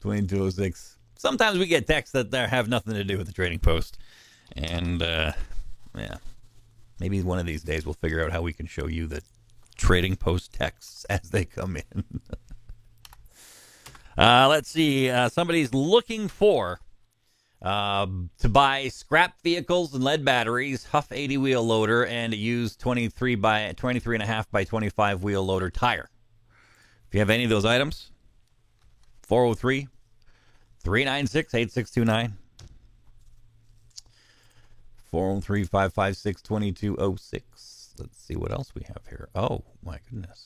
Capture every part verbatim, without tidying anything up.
twenty-two oh six. Sometimes we get texts that have nothing to do with the Trading Post. And, uh, yeah. Maybe one of these days we'll figure out how we can show you the Trading Post texts as they come in. uh, let's see. Uh, somebody's looking for uh, to buy scrap vehicles and lead batteries, Huff eighty wheel loader, and a used twenty-three by twenty-three and a half by twenty-five wheel loader tire. If you have any of those items, four oh three, three nine six, eight six two nine. four oh three, five five six, two two oh six. Let's see what else we have here. Oh, my goodness.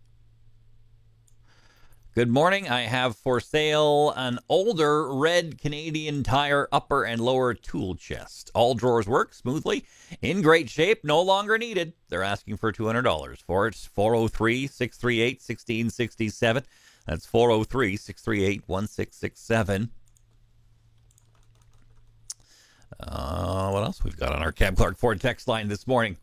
Good morning. I have for sale an older red Canadian Tire upper and lower tool chest. All drawers work smoothly, in great shape, no longer needed. They're asking for two hundred dollars for it. four oh three, six three eight, one six six seven. That's four oh three, six three eight, one six six seven. Uh, what else we've got on our Cam Clark Ford text line this morning?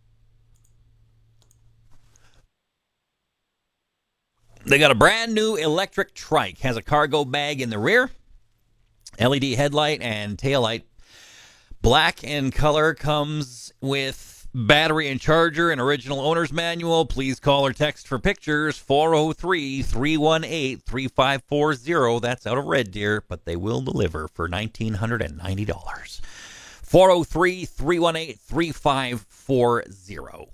They got a brand new electric trike. Has a cargo bag in the rear, L E D headlight and taillight. Black in color, comes with battery and charger and original owner's manual. Please call or text for pictures, four oh three, three one eight, three five four zero. That's out of Red Deer, but they will deliver for one thousand nine hundred ninety dollars. four oh three, three one eight, three five four zero.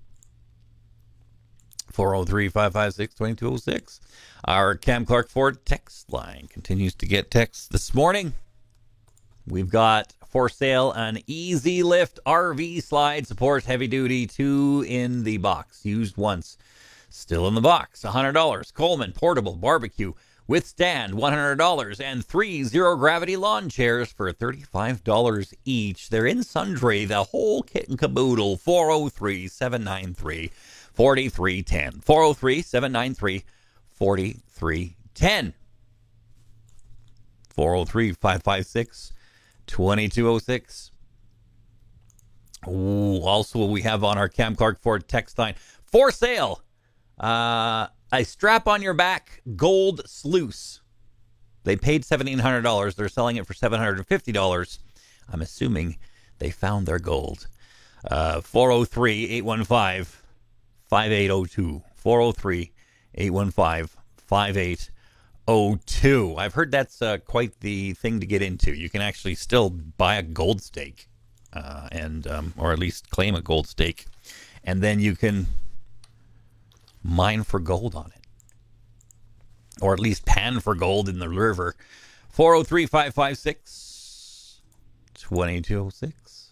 four oh three, five five six, two two oh six. Our Cam Clark Ford text line continues to get texts this morning. We've got for sale an Easy Lift R V slide, supports heavy duty, two in the box, used once, still in the box, one hundred dollars. Coleman portable barbecue with stand, one hundred dollars, and three zero gravity lawn chairs for thirty-five dollars each. They're in sundry, the whole kit and caboodle. four oh three, seven nine three, four three one zero. four oh three, seven nine three, four three one zero. four oh three, five five six, two two oh six. Ooh, also, we have on our Cam Clark Ford text line, for sale, uh, a strap on your back gold sluice. They paid seventeen hundred dollars. They're selling it for seven hundred fifty dollars. I'm assuming they found their gold. Uh, four oh three, eight one five, five eight oh two. four oh three, eight one five, five eight oh two. I've heard that's uh, quite the thing to get into. You can actually still buy a gold stake, uh, and um, or at least claim a gold stake, and then you can mine for gold on it, or at least pan for gold in the river. four oh three, five five six, two two oh six.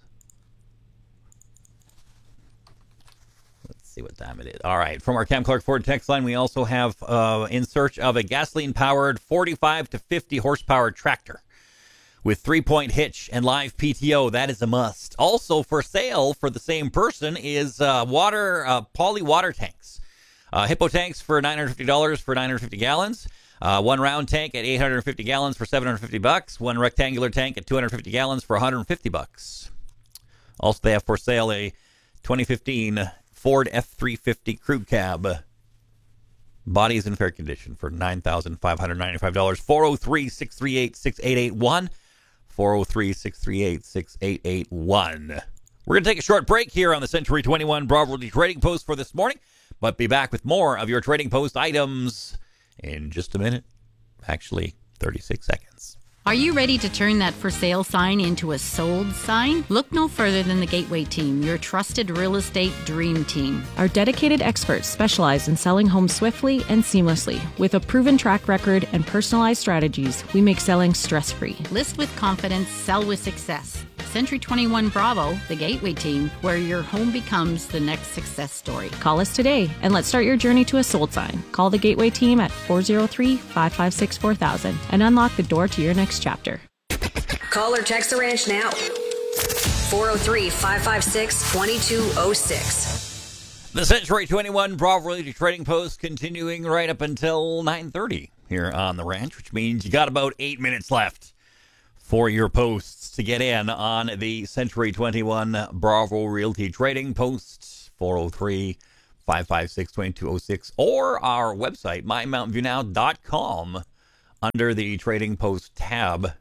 Let's see what time it is. All right, from our Cam Clark Ford text line, we also have uh, in search of a gasoline-powered forty-five to fifty horsepower tractor with three-point hitch and live P T O. That is a must. Also for sale for the same person is uh, water uh, poly water tanks. Uh, Hippo tanks for nine hundred fifty dollars for nine hundred fifty gallons. Uh, one round tank at eight hundred fifty gallons for seven hundred fifty bucks. One rectangular tank at two hundred fifty gallons for one hundred fifty bucks. Also, they have for sale a twenty fifteen Ford F three fifty crew cab. Body is in fair condition for nine thousand five hundred ninety-five dollars. four oh three, six three eight, six eight eight one. four oh three, six three eight, six eight eight one. We're going to take a short break here on the Century twenty-one Bravo Trading Post for this morning, but be back with more of your Trading Post items in just a minute. Actually, thirty-six seconds. Are you ready to turn that for sale sign into a sold sign? Look no further than the Gateway Team, your trusted real estate dream team. Our dedicated experts specialize in selling homes swiftly and seamlessly. With a proven track record and personalized strategies, we make selling stress-free. List with confidence, sell with success. Century twenty-one Bravo, the Gateway Team, where your home becomes the next success story. Call us today and let's start your journey to a sold sign. Call the Gateway Team at four oh three, five five six, four thousand and unlock the door to your next chapter. Call or text the ranch now. four oh three, five five six, two two oh six. The Century twenty-one Bravo Trading Post continuing right up until nine thirty here on the ranch, which means you got about eight minutes left for your posts to get in on the Century twenty-one Bravo Realty Trading Post. Four oh three, five five six, two two oh six, or our website, my mountain view now dot com. under the Trading Post tab.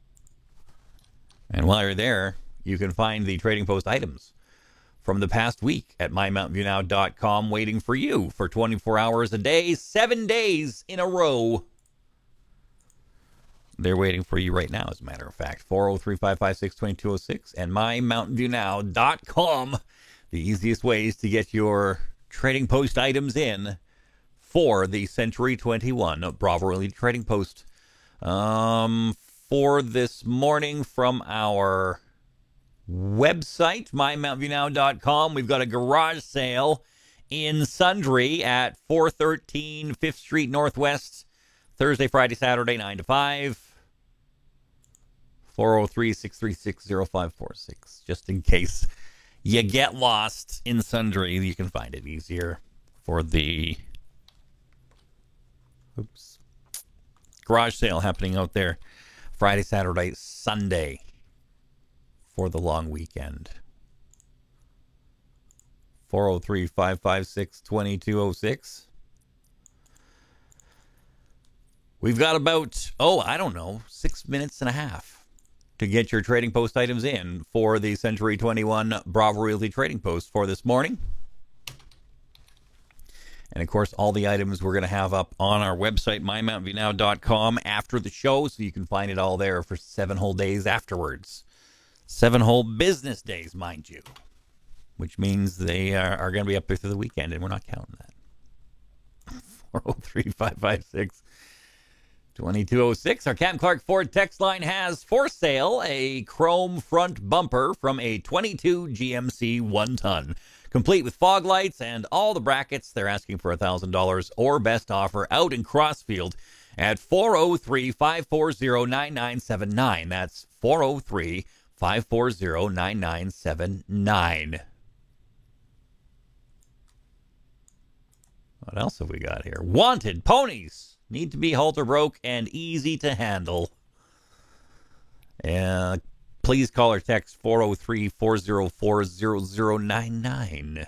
And while you're there, you can find the Trading Post items from the past week at my mountain view now dot com waiting for you for twenty-four hours a day, seven days in a row. They're waiting for you right now, as a matter of fact. four oh three, five five six, two two oh six and my mountain view now dot com. The easiest ways to get your Trading Post items in for the Century twenty-one Bravo Elite Trading Post. Um, for this morning from our website, my mountain view now dot com, we've got a garage sale in Sundre at four thirteen fifth Street Northwest, Thursday, Friday, Saturday, nine to five. four oh three, six three six, oh five four six. Just in case you get lost in Sundre, you can find it easier for the oops garage sale happening out there Friday, Saturday, Sunday for the long weekend. four oh three, five five six, two two oh six. We've got about, oh, I don't know, six minutes and a half to get your Trading Post items in for the Century twenty-one Bravo Realty Trading Post for this morning. And, of course, all the items we're going to have up on our website, my mountain view now dot com, after the show, so you can find it all there for seven whole days afterwards. Seven whole business days, mind you, which means they are, are going to be up there through the weekend, and we're not counting that. four oh three, five five six, two two oh six. Our Cam Clark Ford text line has for sale a chrome front bumper from a twenty-two G M C one-ton. Complete with fog lights and all the brackets. They're asking for one thousand dollars or best offer out in Crossfield at four oh three, five four oh, nine nine seven nine. That's four oh three, five four oh, nine nine seven nine. What else have we got here? Wanted ponies. Need to be halter broke and easy to handle. Uh, please call or text four oh three, four oh four, oh oh nine nine.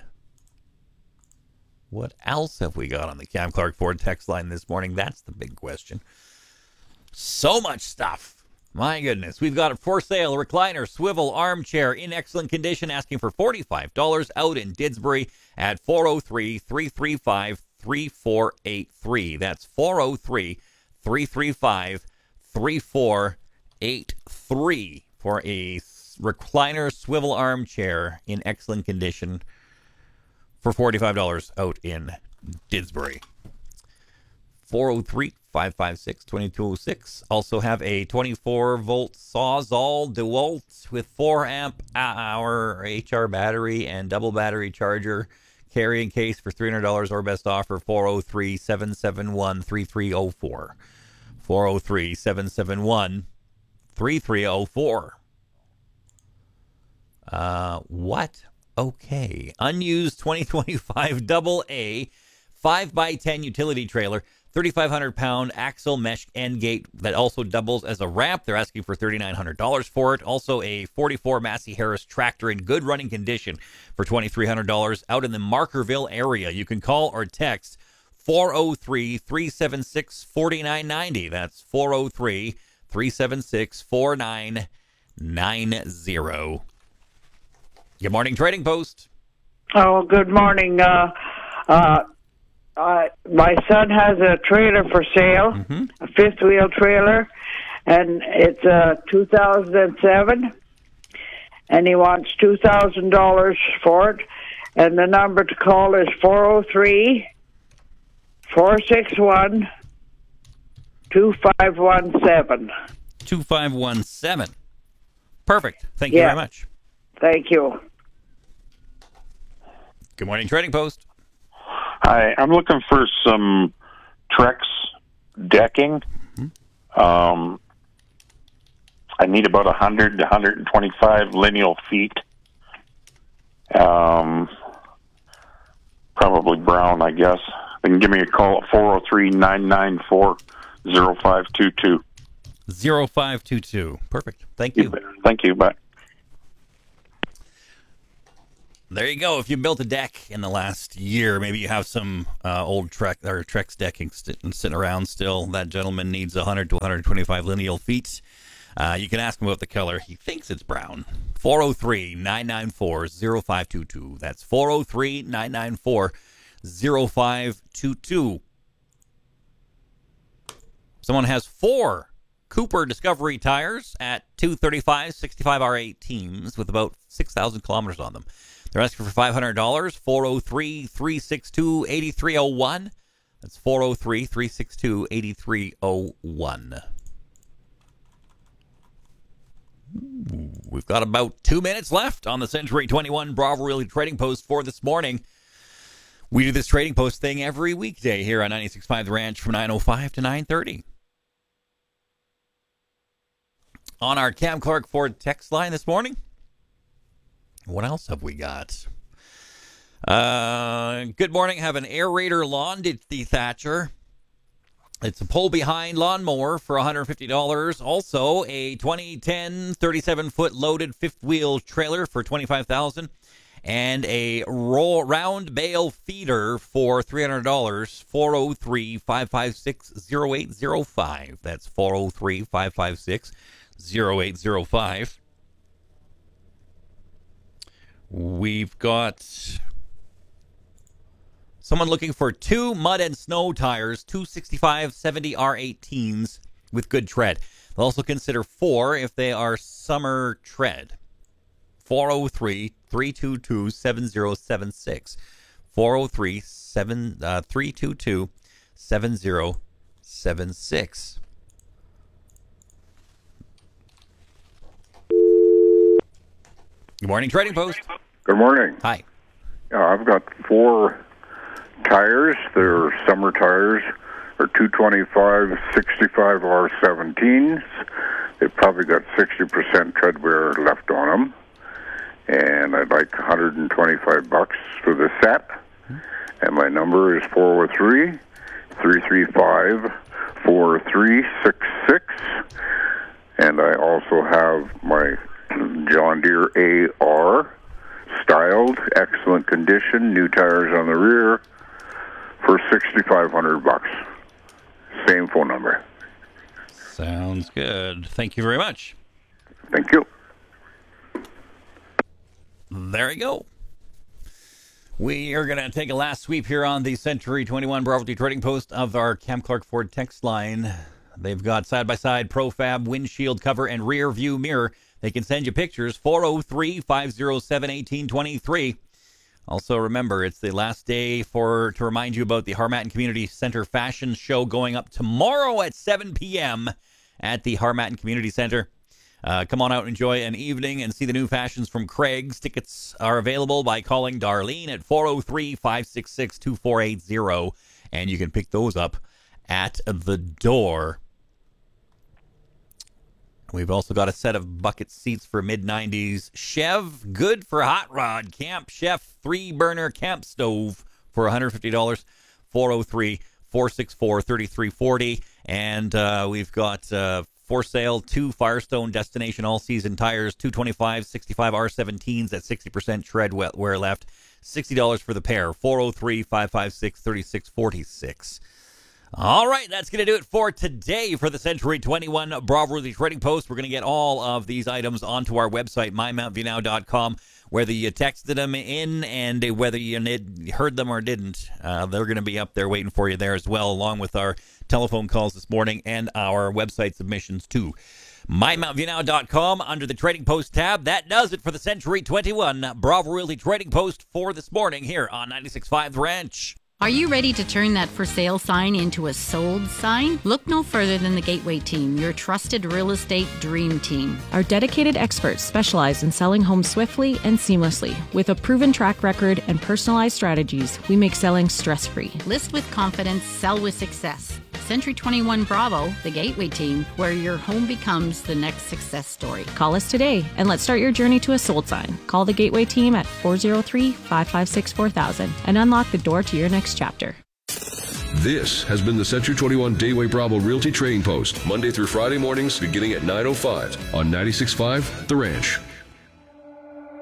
What else have we got on the Cam Clark Ford text line this morning? That's the big question. So much stuff. My goodness. We've got a for sale recliner swivel armchair in excellent condition, asking for forty-five dollars out in Didsbury at four oh three, three three five, three four eight three. That's four oh three, three three five, three four eight three for a recliner swivel armchair in excellent condition for forty-five dollars out in Didsbury. four oh three, five five six, two two oh six. Also have a twenty-four volt Sawzall DeWalt with four amp hour H R battery and double battery charger. Carrying case for three hundred dollars or best offer, four oh three, seven seven one, three three oh four. four oh three, seven seven one, three three oh four. Uh, what? Okay. Unused twenty twenty-five double A five by ten utility trailer, thirty-five hundred pound axle mesh end gate that also doubles as a ramp. They're asking for thirty-nine hundred dollars for it. Also a forty-four Massey Harris tractor in good running condition for twenty-three hundred dollars out in the Markerville area. You can call or text four oh three, three seven six, four nine nine oh. That's four oh three, three seven six, four nine nine oh. Good morning, Trading Post. Oh, good morning. Uh, uh, uh, my son has a trailer for sale, mm-hmm. a fifth wheel trailer, and it's a two thousand seven, and he wants two thousand dollars for it. And the number to call is four oh three, four six one, two five one seven. two five one seven. Perfect. Thank yeah. you very much. Thank you. Good morning, Trading Post. Hi, I'm looking for some Trex decking. Mm-hmm. Um, I need about one hundred to one hundred twenty-five lineal feet. Um, probably brown, I guess. They can give me a call at four oh three, nine nine four, oh five two two. oh five two two. Perfect. Thank you. Thank you. Bye. There you go. If you built a deck in the last year, maybe you have some uh, old Trek or Trex decking st- sitting around still. That gentleman needs one hundred to one hundred twenty-five lineal feet. Uh, you can ask him about the color. He thinks it's brown. four oh three, nine nine four, oh five two two. That's four oh three, nine nine four, oh five two two. Someone has four Cooper Discovery tires at two thirty-five, sixty-five R eight teams with about six thousand kilometers on them. They're asking for five hundred dollars, four oh three, three six two, eight three oh one. That's four oh three, three six two, eight three oh one. We've got about two minutes left on the Century twenty-one Bravo Realty Trading Post for this morning. We do this Trading Post thing every weekday here on ninety-six point five The Ranch from nine oh five to nine thirty. On our Cam Clark Ford text line this morning, what else have we got? Uh, good morning. Have an aerator lawn dethatcher. It's a pull-behind lawnmower for one hundred fifty dollars. Also, a twenty ten thirty-seven foot loaded fifth-wheel trailer for twenty-five thousand dollars. And a roll, round bale feeder for three hundred dollars. four oh three, five five six, oh eight oh five. That's four oh three, five five six, oh eight oh five. We've got someone looking for two mud and snow tires, two sixty-five seventy R eighteens with good tread. They'll also consider four if they are summer tread. four oh three, three two two, seven oh seven six. four oh three, three two two, seven oh seven six. Good morning, Trading Post. Good morning. Hi. Yeah, I've got four tires. They're summer tires. They're two twenty-five sixty-five R seventeens. They've probably got sixty percent tread wear left on them. And I'd like one hundred twenty-five bucks for the set. Mm-hmm. And my number is four oh three, three three five, four three six six. And I also have my John Deere A R, styled, excellent condition, new tires on the rear for sixty-five hundred bucks. Same phone number. Sounds good. Thank you very much. Thank you. There you go. We are going to take a last sweep here on the Century twenty-one Bravo Trading Post of our Cam Clark Ford text line. They've got side-by-side ProFab windshield cover and rear view mirror. They can send you pictures, four oh three, five oh seven, one eight two three. Also, remember, it's the last day for to remind you about the Harmattan Community Center Fashion Show going up tomorrow at seven p.m. at the Harmattan Community Center. Uh, come on out and enjoy an evening and see the new fashions from Craig's. Tickets are available by calling Darlene at four oh three, five six six, two four eight zero, and you can pick those up at the door. We've also got a set of bucket seats for mid nineties Chev, good for hot rod, Camp Chef three-burner camp stove for one hundred fifty dollars, four oh three, four six four, three three four oh. And uh, we've got uh, for sale two Firestone Destination all-season tires, two twenty-five sixty-five R seventeens at sixty percent tread wear left, sixty dollars for the pair, four oh three, five five six, three six four six. All right, that's going to do it for today for the Century twenty-one Bravo Realty Trading Post. We're going to get all of these items onto our website, my mount v now dot com. Whether you texted them in and whether you heard them or didn't, uh, they're going to be up there waiting for you there as well, along with our telephone calls this morning and our website submissions too. my mount v now dot com under the Trading Post tab. That does it for the Century twenty-one Bravo Realty Trading Post for this morning here on ninety-six point five The Ranch. Are you ready to turn that for sale sign into a sold sign? Look no further than the Gateway Team, your trusted real estate dream team. Our dedicated experts specialize in selling homes swiftly and seamlessly. With a proven track record and personalized strategies, we make selling stress-free. List with confidence, sell with success. Century twenty-one Bravo, the Gateway Team, where your home becomes the next success story. Call us today and let's start your journey to a sold sign. Call the Gateway Team at four oh three, five five six, four thousand and unlock the door to your next chapter. This has been the Century twenty-one Dayway Bravo Realty Trading Post, Monday through Friday mornings beginning at nine oh five on ninety-six point five The Ranch.